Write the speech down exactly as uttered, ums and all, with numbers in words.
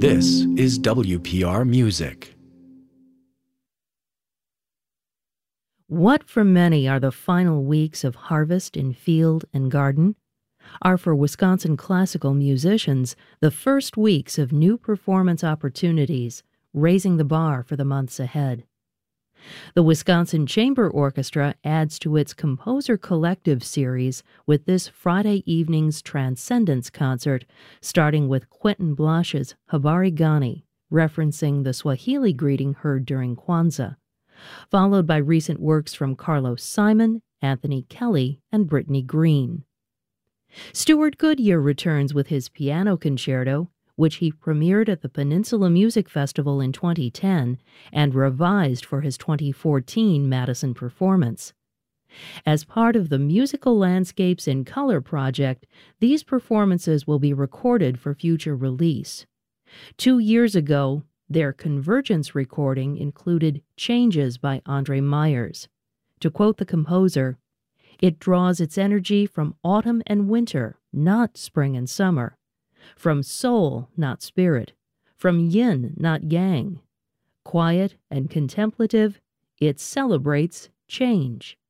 This is W P R Music. What for many are the final weeks of harvest in field and garden, are for Wisconsin classical musicians the first weeks of new performance opportunities, raising the bar for the months ahead. The Wisconsin Chamber Orchestra adds to its Composer Collective series with this Friday evening's Transcendence concert, starting with Quentin Blasch's Habari Gani, referencing the Swahili greeting heard during Kwanzaa, followed by recent works from Carlos Simon, Anthony Kelly, and Brittany Green. Stuart Goodyear returns with his piano concerto, which he premiered at the Peninsula Music Festival in twenty ten and revised for his twenty fourteen Madison performance. As part of the Musical Landscapes in Color project, these performances will be recorded for future release. Two years ago, their Convergence recording included Changes by Andre Myers. To quote the composer, "It draws its energy from autumn and winter, not spring and summer. From soul, not spirit. From yin, not yang. Quiet and contemplative, it celebrates change."